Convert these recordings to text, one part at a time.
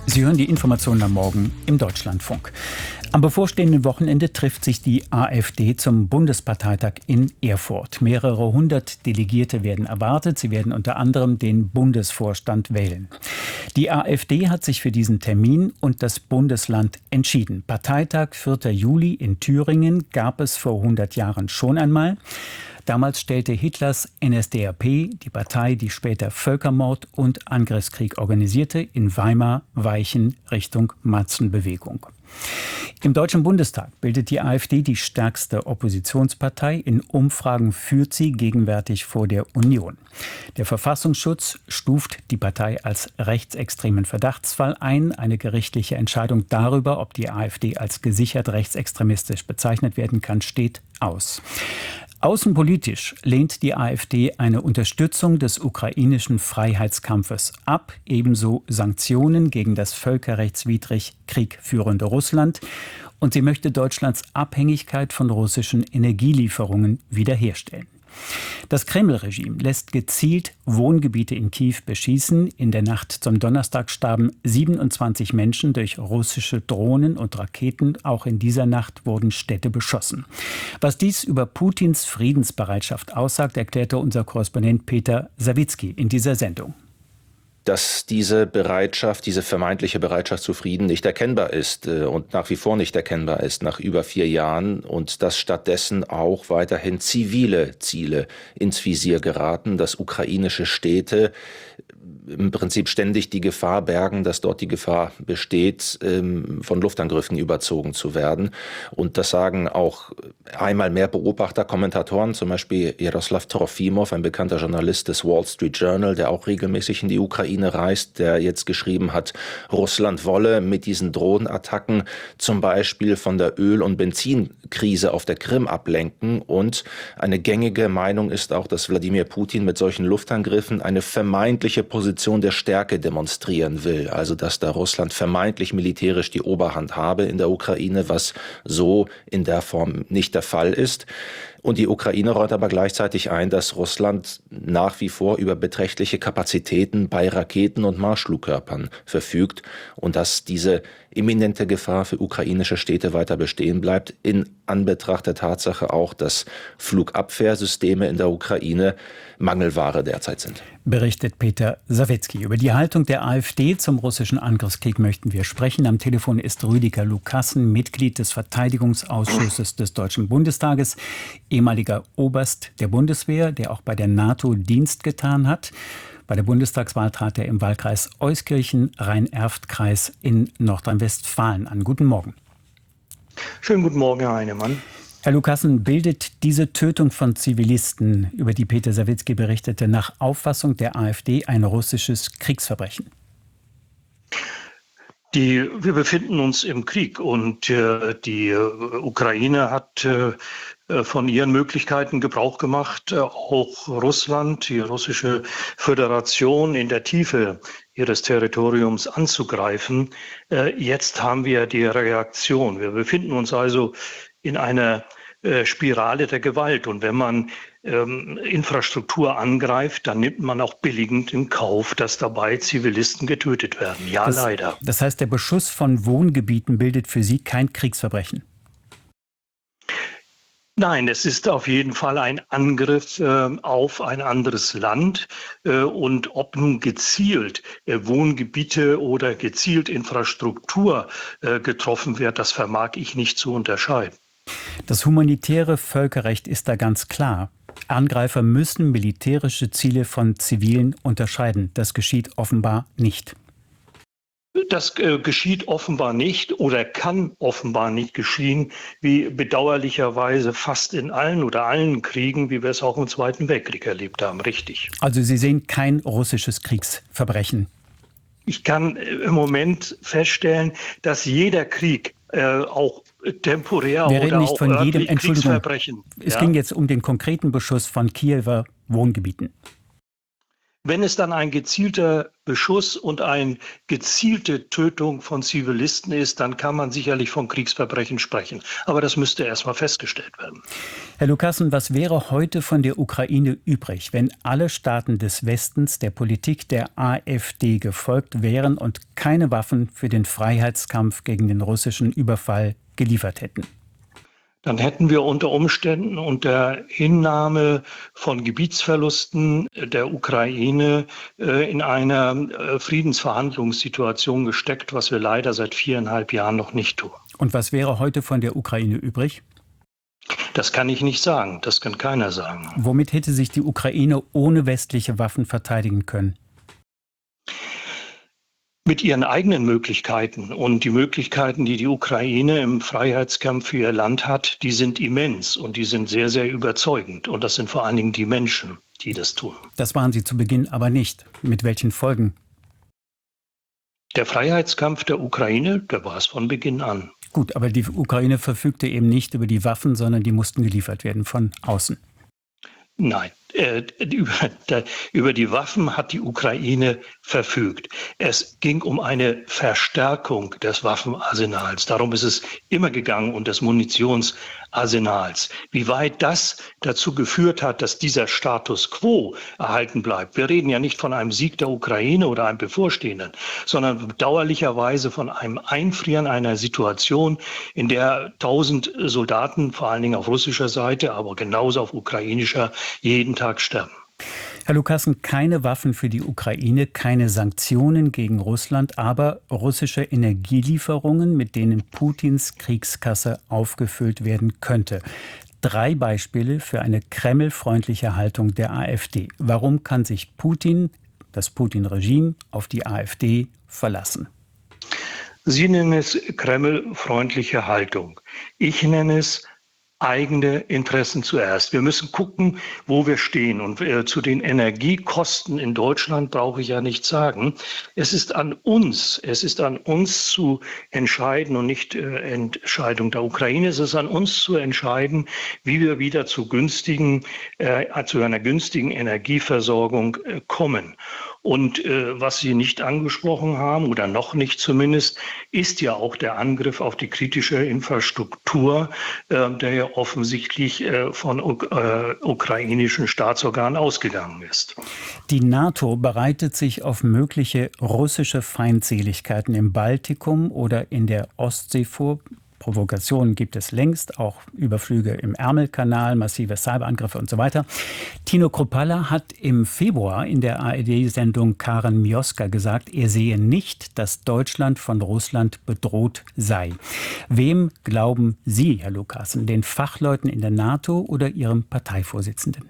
Sie hören die Informationen am Morgen im Deutschlandfunk. Am bevorstehenden Wochenende trifft sich die AfD zum Bundesparteitag in Erfurt. Mehrere hundert Delegierte werden erwartet. Sie werden unter anderem den Bundesvorstand wählen. Die AfD hat sich für diesen Termin und das Bundesland entschieden. Parteitag 4. Juli in Thüringen gab es vor 100 Jahren schon einmal. Damals stellte Hitlers NSDAP, die Partei, die später Völkermord und Angriffskrieg organisierte, in Weimar Weichen Richtung Massenbewegung. Im Deutschen Bundestag bildet die AfD die stärkste Oppositionspartei. In Umfragen führt sie gegenwärtig vor der Union. Der Verfassungsschutz stuft die Partei als rechtsextremen Verdachtsfall ein. Eine gerichtliche Entscheidung darüber, ob die AfD als gesichert rechtsextremistisch bezeichnet werden kann, steht aus. Außenpolitisch lehnt die AfD eine Unterstützung des ukrainischen Freiheitskampfes ab, ebenso Sanktionen gegen das völkerrechtswidrig Krieg führende Russland. Und sie möchte Deutschlands Abhängigkeit von russischen Energielieferungen wiederherstellen. Das Kreml-Regime lässt gezielt Wohngebiete in Kiew beschießen. In der Nacht zum Donnerstag starben 27 Menschen durch russische Drohnen und Raketen. Auch in dieser Nacht wurden Städte beschossen. Was dies über Putins Friedensbereitschaft aussagt, erklärte unser Korrespondent Peter Sawicki in dieser Sendung. Dass diese Bereitschaft, diese vermeintliche Bereitschaft zu Frieden nicht erkennbar ist und nach wie vor nicht erkennbar ist nach über 4 Jahren und dass stattdessen auch weiterhin zivile Ziele ins Visier geraten, dass ukrainische Städte im Prinzip ständig die Gefahr bergen, dass dort die Gefahr besteht, von Luftangriffen überzogen zu werden. Und das sagen auch einmal mehr Beobachter, Kommentatoren, zum Beispiel Jaroslav Trofimov, ein bekannter Journalist des Wall Street Journal, der auch regelmäßig in die Ukraine reist, der jetzt geschrieben hat, Russland wolle mit diesen Drohnenattacken zum Beispiel von der Öl- und Benzinkrise auf der Krim ablenken. Und eine gängige Meinung ist auch, dass Wladimir Putin mit solchen Luftangriffen eine vermeintliche Position der Stärke demonstrieren will. Also dass da Russland vermeintlich militärisch die Oberhand habe in der Ukraine, was so in der Form nicht der Fall ist. Und die Ukraine räumt aber gleichzeitig ein, dass Russland nach wie vor über beträchtliche Kapazitäten bei Raketen und Marschflugkörpern verfügt und dass diese imminente Gefahr für ukrainische Städte weiter bestehen bleibt, in Anbetracht der Tatsache auch, dass Flugabwehrsysteme in der Ukraine Mangelware derzeit sind. Berichtet Peter Sawicki. Über die Haltung der AfD zum russischen Angriffskrieg möchten wir sprechen. Am Telefon ist Rüdiger Lukassen, Mitglied des Verteidigungsausschusses des Deutschen Bundestages, ehemaliger Oberst der Bundeswehr, der auch bei der NATO Dienst getan hat. Bei der Bundestagswahl trat er im Wahlkreis Euskirchen, Rhein-Erft-Kreis in Nordrhein-Westfalen an. Guten Morgen. Schönen guten Morgen, Herr Heinemann. Herr Lukassen, bildet diese Tötung von Zivilisten, über die Peter Sawicki berichtete, nach Auffassung der AfD ein russisches Kriegsverbrechen? Wir befinden uns im Krieg und die Ukraine hat von ihren Möglichkeiten Gebrauch gemacht, auch Russland, die russische Föderation in der Tiefe ihres Territoriums anzugreifen. Jetzt haben wir die Reaktion. Wir befinden uns also in einer Spirale der Gewalt. Und wenn man Infrastruktur angreift, dann nimmt man auch billigend in Kauf, dass dabei Zivilisten getötet werden. Ja, leider. Das heißt, der Beschuss von Wohngebieten bildet für Sie kein Kriegsverbrechen? Nein, es ist auf jeden Fall ein Angriff auf ein anderes Land. Und ob nun gezielt Wohngebiete oder gezielt Infrastruktur getroffen wird, das vermag ich nicht zu unterscheiden. Das humanitäre Völkerrecht ist da ganz klar. Angreifer müssen militärische Ziele von zivilen unterscheiden. Das geschieht offenbar nicht. Das geschieht offenbar nicht oder kann offenbar nicht geschehen, wie bedauerlicherweise fast in allen Kriegen, wie wir es auch im Zweiten Weltkrieg erlebt haben. Richtig. Also Sie sehen kein russisches Kriegsverbrechen? Ich kann im Moment feststellen, dass jeder Krieg auch temporär wir reden oder nicht auch von jedem, Kriegsverbrechen. Es ging jetzt um den konkreten Beschuss von Kiewer Wohngebieten. Wenn es dann ein gezielter Beschuss und eine gezielte Tötung von Zivilisten ist, dann kann man sicherlich von Kriegsverbrechen sprechen. Aber das müsste erstmal festgestellt werden. Herr Lucassen, was wäre heute von der Ukraine übrig, wenn alle Staaten des Westens der Politik der AfD gefolgt wären und keine Waffen für den Freiheitskampf gegen den russischen Überfall geliefert hätten? Dann hätten wir unter Umständen unter Hinnahme von Gebietsverlusten der Ukraine in einer Friedensverhandlungssituation gesteckt, was wir leider seit 4,5 Jahren noch nicht tun. Und was wäre heute von der Ukraine übrig? Das kann ich nicht sagen, das kann keiner sagen. Womit hätte sich die Ukraine ohne westliche Waffen verteidigen können? Mit ihren eigenen Möglichkeiten, und die Möglichkeiten, die die Ukraine im Freiheitskampf für ihr Land hat, die sind immens und die sind sehr, sehr überzeugend. Und das sind vor allen Dingen die Menschen, die das tun. Das waren sie zu Beginn aber nicht. Mit welchen Folgen? Der Freiheitskampf der Ukraine, der war es von Beginn an. Gut, aber die Ukraine verfügte eben nicht über die Waffen, sondern die mussten geliefert werden von außen. Nein, über die Waffen hat die Ukraine verfügt. Es ging um eine Verstärkung des Waffenarsenals. Darum ist es immer gegangen, und des Munitionsarsenals. Wie weit das dazu geführt hat, dass dieser Status quo erhalten bleibt. Wir reden ja nicht von einem Sieg der Ukraine oder einem bevorstehenden, sondern bedauerlicherweise von einem Einfrieren einer Situation, in der 1000 Soldaten, vor allen Dingen auf russischer Seite, aber genauso auf ukrainischer, jeden Tag sterben. Herr Lucassen, keine Waffen für die Ukraine, keine Sanktionen gegen Russland, aber russische Energielieferungen, mit denen Putins Kriegskasse aufgefüllt werden könnte. 3 Beispiele für eine kremlfreundliche Haltung der AfD. Warum kann sich Putin, das Putin-Regime, auf die AfD verlassen? Sie nennen es kremlfreundliche Haltung. Ich nenne es eigene Interessen zuerst. Wir müssen gucken, wo wir stehen. Und zu den Energiekosten in Deutschland brauche ich ja nichts sagen. Es ist an uns zu entscheiden, und nicht Entscheidung der Ukraine. Es ist an uns zu entscheiden, wie wir wieder zu einer günstigen Energieversorgung kommen. Und was Sie nicht angesprochen haben, oder noch nicht zumindest, ist ja auch der Angriff auf die kritische Infrastruktur, der ja offensichtlich von ukrainischen Staatsorganen ausgegangen ist. Die NATO bereitet sich auf mögliche russische Feindseligkeiten im Baltikum oder in der Ostsee vor. Provokationen gibt es längst, auch Überflüge im Ärmelkanal, massive Cyberangriffe und so weiter. Tino Kruppalla hat im Februar in der ARD-Sendung Karen Mioska gesagt, er sehe nicht, dass Deutschland von Russland bedroht sei. Wem glauben Sie, Herr Lucassen, den Fachleuten in der NATO oder Ihrem Parteivorsitzenden?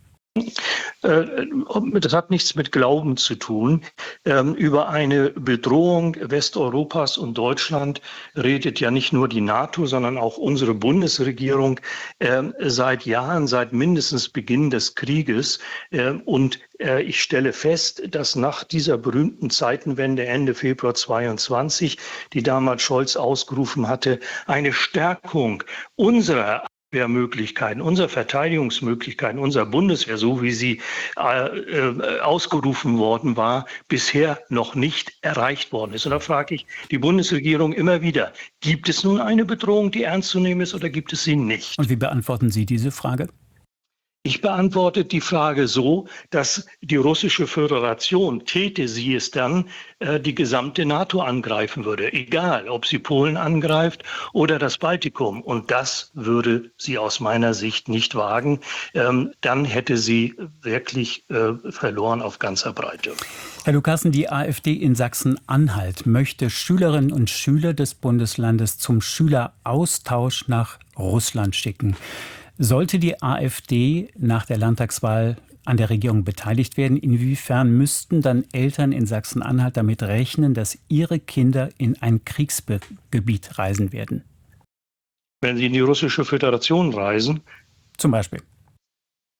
Das hat nichts mit Glauben zu tun. Über eine Bedrohung Westeuropas und Deutschland redet ja nicht nur die NATO, sondern auch unsere Bundesregierung seit Jahren, seit mindestens Beginn des Krieges. Und ich stelle fest, dass nach dieser berühmten Zeitenwende Ende Februar 22, die damals Scholz ausgerufen hatte, eine Stärkung unserer Abwehrmöglichkeiten, unserer Verteidigungsmöglichkeiten, unserer Bundeswehr, so wie sie ausgerufen worden war, bisher noch nicht erreicht worden ist. Und da frage ich die Bundesregierung immer wieder, gibt es nun eine Bedrohung, die ernst zu nehmen ist, oder gibt es sie nicht? Und wie beantworten Sie diese Frage? Ich beantworte die Frage so, dass die Russische Föderation, täte sie es dann, die gesamte NATO angreifen würde. Egal, ob sie Polen angreift oder das Baltikum. Und das würde sie aus meiner Sicht nicht wagen. Dann hätte sie wirklich verloren auf ganzer Breite. Herr Lucassen, die AfD in Sachsen-Anhalt möchte Schülerinnen und Schüler des Bundeslandes zum Schüleraustausch nach Russland schicken. Sollte die AfD nach der Landtagswahl an der Regierung beteiligt werden, inwiefern müssten dann Eltern in Sachsen-Anhalt damit rechnen, dass ihre Kinder in ein Kriegsgebiet reisen werden? Wenn sie in die Russische Föderation reisen? Zum Beispiel.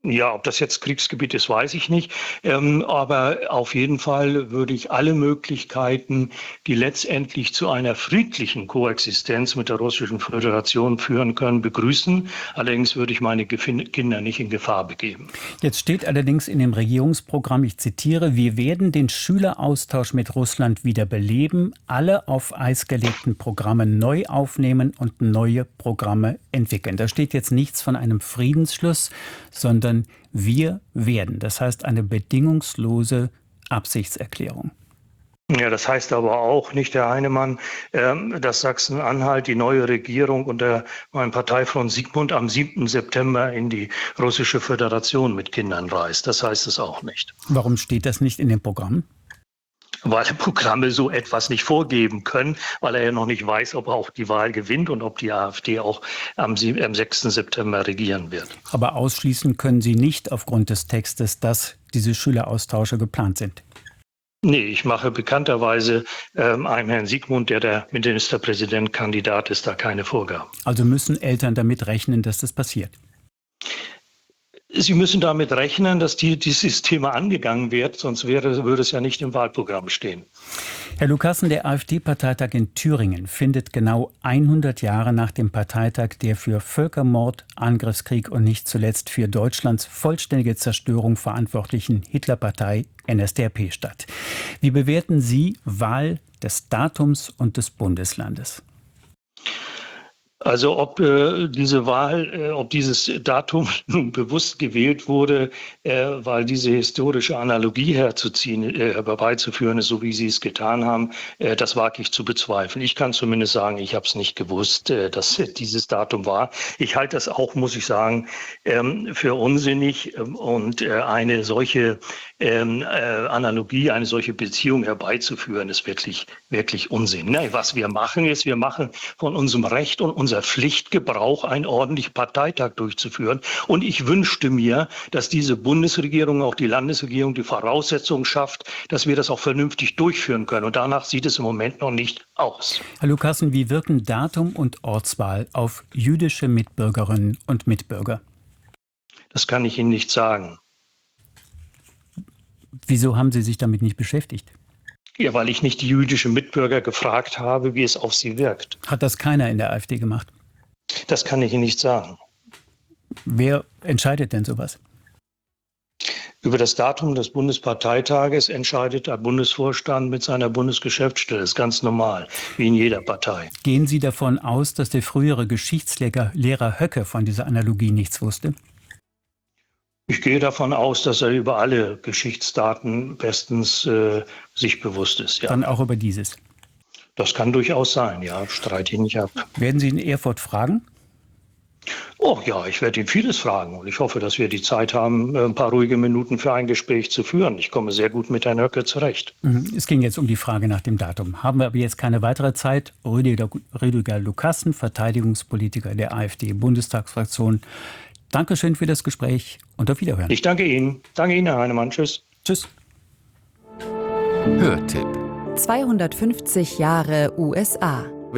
Ja, ob das jetzt Kriegsgebiet ist, weiß ich nicht. Aber auf jeden Fall würde ich alle Möglichkeiten, die letztendlich zu einer friedlichen Koexistenz mit der Russischen Föderation führen können, begrüßen. Allerdings würde ich meine Kinder nicht in Gefahr begeben. Jetzt steht allerdings in dem Regierungsprogramm, ich zitiere, wir werden den Schüleraustausch mit Russland wieder beleben, alle auf Eis gelegten Programme neu aufnehmen und neue Programme entwickeln. Da steht jetzt nichts von einem Friedensschluss, sondern wir werden. Das heißt eine bedingungslose Absichtserklärung. Ja, das heißt aber auch nicht, Herr Heinemann, dass Sachsen-Anhalt die neue Regierung unter meinem Parteifreund Sigmund am 7. September in die Russische Föderation mit Kindern reist. Das heißt es auch nicht. Warum steht das nicht in dem Programm? Weil Programme so etwas nicht vorgeben können, weil er ja noch nicht weiß, ob er auch die Wahl gewinnt und ob die AfD auch am 6. September regieren wird. Aber ausschließen können Sie nicht aufgrund des Textes, dass diese Schüleraustausche geplant sind. Nee, ich mache bekannterweise einem Herrn Sigmund, der Ministerpräsidentkandidat ist, da keine Vorgaben. Also müssen Eltern damit rechnen, dass das passiert? Sie müssen damit rechnen, dass dieses Thema angegangen wird, sonst würde es ja nicht im Wahlprogramm stehen. Herr Lucassen, der AfD-Parteitag in Thüringen findet genau 100 Jahre nach dem Parteitag der für Völkermord, Angriffskrieg und nicht zuletzt für Deutschlands vollständige Zerstörung verantwortlichen Hitlerpartei NSDAP statt. Wie bewerten Sie Wahl des Datums und des Bundeslandes? Also ob diese Wahl, ob dieses Datum nun bewusst gewählt wurde, weil diese historische Analogie herbeizuführen ist, so wie Sie es getan haben, das wage ich zu bezweifeln. Ich kann zumindest sagen, ich habe es nicht gewusst, dass dieses Datum war. Ich halte das auch, muss ich sagen, für unsinnig und eine solche Analogie, eine solche Beziehung herbeizuführen, ist wirklich, wirklich Unsinn. Nein, was wir machen ist, wir machen von unserem Recht und unserer Pflicht Gebrauch, einen ordentlichen Parteitag durchzuführen. Und ich wünschte mir, dass diese Bundesregierung, auch die Landesregierung, die Voraussetzungen schafft, dass wir das auch vernünftig durchführen können. Und danach sieht es im Moment noch nicht aus. Herr Lucassen, wie wirken Datum und Ortswahl auf jüdische Mitbürgerinnen und Mitbürger? Das kann ich Ihnen nicht sagen. Wieso haben Sie sich damit nicht beschäftigt? Ja, weil ich nicht die jüdischen Mitbürger gefragt habe, wie es auf sie wirkt. Hat das keiner in der AfD gemacht? Das kann ich Ihnen nicht sagen. Wer entscheidet denn sowas? Über das Datum des Bundesparteitages entscheidet der Bundesvorstand mit seiner Bundesgeschäftsstelle. Das ist ganz normal, wie in jeder Partei. Gehen Sie davon aus, dass der frühere Geschichtslehrer Höcke von dieser Analogie nichts wusste? Ich gehe davon aus, dass er über alle Geschichtsdaten bestens sich bewusst ist. Ja. Dann auch über dieses? Das kann durchaus sein, ja, streite ich nicht ab. Werden Sie in Erfurt fragen? Oh ja, ich werde ihn vieles fragen und ich hoffe, dass wir die Zeit haben, ein paar ruhige Minuten für ein Gespräch zu führen. Ich komme sehr gut mit Herrn Höcke zurecht. Es ging jetzt um die Frage nach dem Datum. Haben wir aber jetzt keine weitere Zeit. Rüdiger Lucassen, Verteidigungspolitiker der AfD-Bundestagsfraktion. Dankeschön für das Gespräch und auf Wiederhören. Ich danke Ihnen. Danke Ihnen, Herr Heinemann. Tschüss. Tschüss. Hörtipp. 250 Jahre USA.